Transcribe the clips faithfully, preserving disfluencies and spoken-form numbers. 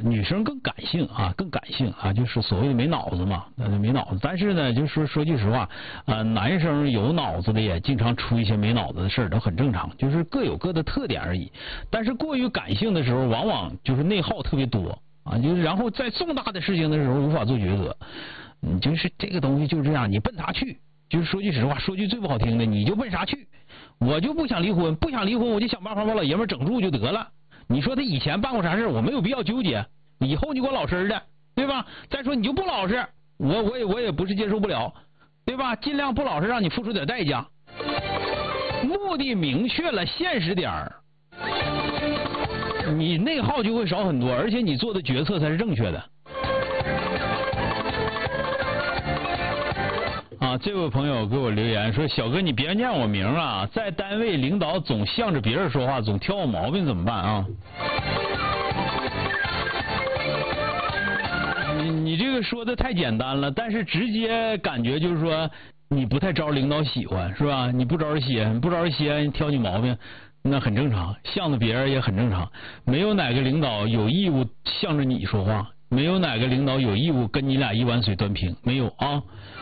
女生更感性啊，更感性啊，就是所谓的没脑子嘛，那没脑子。但是呢，就是说说句实话，啊、呃，男生有脑子的也经常出一些没脑子的事儿，都很正常，就是各有各的特点而已。但是过于感性的时候，往往就是内耗特别多啊，就是然后在重大的事情的时候无法做抉择。你就是这个东西就是这样，你奔啥去？就是说句实话，说句最不好听的，你就奔啥去？我就不想离婚，不想离婚，我就想办法把老爷们整住就得了。你说他以前办过啥事，我没有必要纠结。以后你给我老实的，对吧？再说你就不老实，我我也我也不是接受不了，对吧？尽量不老实，让你付出点代价。目的明确了，现实点儿，你内耗就会少很多，而且你做的决策才是正确的。啊，这位朋友给我留言说：“小哥，你别念我名啊，在单位领导总向着别人说话，总挑我毛病，怎么办啊？”你你这个说的太简单了，但是直接感觉就是说你不太招领导喜欢，是吧？你不招人稀罕，不招人稀罕挑你毛病，那很正常，向着别人也很正常。没有哪个领导有义务向着你说话，没有哪个领导有义务跟你俩一碗水端平，没有啊。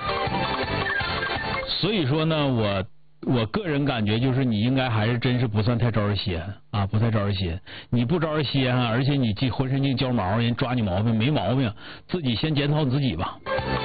所以说呢，我我个人感觉就是你应该还是真是不算太招人稀罕啊，不太招人稀罕。你不招人稀罕，而且你浑身净焦毛，人抓你毛病没毛病，自己先检讨你自己吧。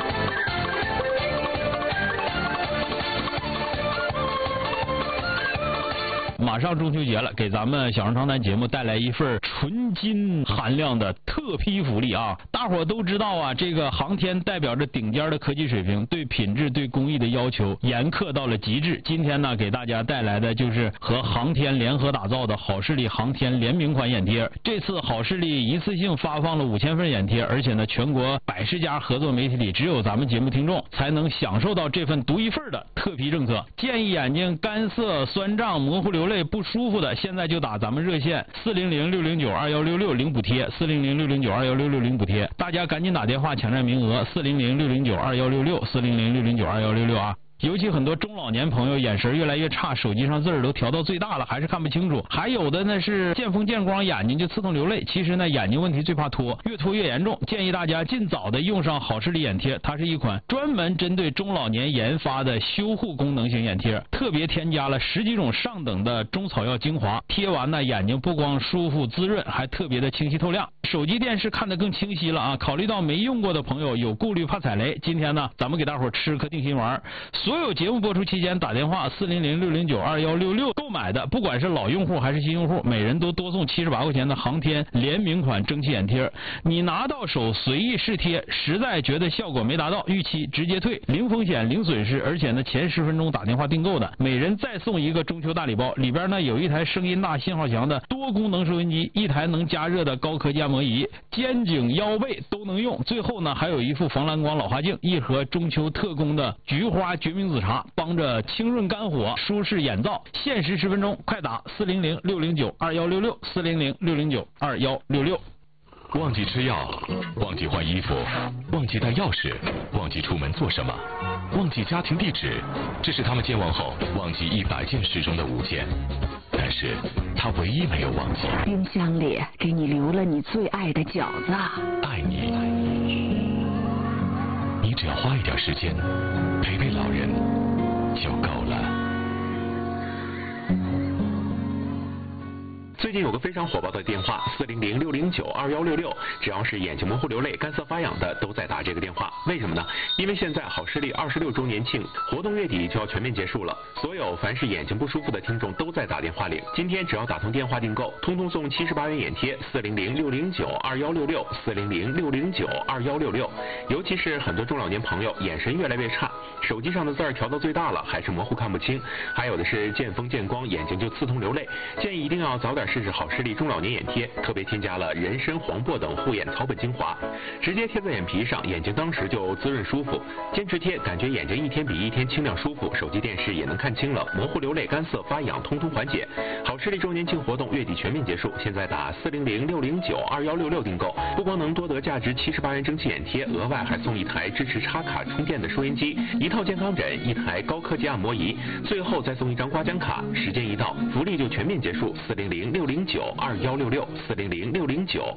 马上中秋节了，给咱们小人长谈节目带来一份纯金含量的特批福利啊！大伙都知道啊，这个航天代表着顶尖的科技水平，对品质、对工艺的要求严苛到了极致。今天呢，给大家带来的就是和航天联合打造的好视力航天联名款眼贴。这次好视力一次性发放了五千份眼贴，而且呢，全国百十家合作媒体里，只有咱们节目听众才能享受到这份独一份的特批政策。建议眼睛干涩、酸胀、模糊流泪不舒服的，现在就打咱们热线四零零六零九二幺六六领补贴，四零零六零九二幺六六领补贴，大家赶紧打电话抢占名额，四零零六零九二幺六六，四零零六零九二幺六六啊。尤其很多中老年朋友眼神越来越差，手机上字儿都调到最大了，还是看不清楚。还有的呢是见风见光，眼睛就刺痛流泪。其实呢，眼睛问题最怕脱，越脱越严重。建议大家尽早的用上好视力眼贴，它是一款专门针对中老年研发的修护功能型眼贴，特别添加了十几种上等的中草药精华，贴完呢眼睛不光舒服滋润，还特别的清晰透亮。手机电视看得更清晰了啊！考虑到没用过的朋友有顾虑怕踩雷，今天呢咱们给大伙儿吃颗定心丸。所有节目播出期间打电话四零零六零九二幺六六购买的，不管是老用户还是新用户，每人都多送七十八块钱的航天联名款蒸汽眼贴。你拿到手随意试贴，实在觉得效果没达到预期，直接退，零风险零损失。而且呢，前十分钟打电话订购的，每人再送一个中秋大礼包，里边呢有一台声音大、信号强的多功能收音机，一台能加热的高科技按摩仪，肩颈腰背都能用。最后呢，还有一副防蓝光老花镜，一盒中秋特供的菊花决明子茶，帮着清润肝火，舒适眼燥。限时十分钟，快打四零零六零九二幺六六，四零零六零九二幺六六。 忘记吃药，忘记换衣服，忘记带钥匙，忘记出门做什么，忘记家庭地址，这是他们健忘后忘记一百件事中的五件。但是他唯一没有忘记， 冰箱里给你留了你最爱的饺子。 爱你，你只要花一点时间陪陪老人就够了。 最近有个非常火爆的电话，四零零六零九二幺六六，只要是眼睛模糊流泪、干涩发痒的，都在打这个电话。为什么呢？因为现在好视力二十六周年庆活动月底就要全面结束了，所有凡是眼睛不舒服的听众都在打电话领。今天只要打通电话订购，通通送七十八元眼贴，四零零六零九二幺六六，四零零六零九二幺六六。尤其是很多中老年朋友眼神越来越差，手机上的字儿调到最大了，还是模糊看不清，还有的是见风见光，眼睛就刺痛流泪。建议一定要早点试试好视力中老年眼贴，特别添加了人参、黄柏等护眼草本精华，直接贴在眼皮上，眼睛当时就滋润舒服。坚持贴，感觉眼睛一天比一天清亮舒服，手机电视也能看清了，模糊流泪、干涩发痒通通缓解。好视力周年庆活动月底全面结束，现在打四零零六零九二幺六六订购，不光能多得价值七十八元蒸汽眼贴，额外还送一台支持插卡充电的收音机，一套健康枕，一台高科技按摩仪，最后再送一张刮奖卡。时间一到，福利就全面结束。四零零六零九二幺六六，四零零六零九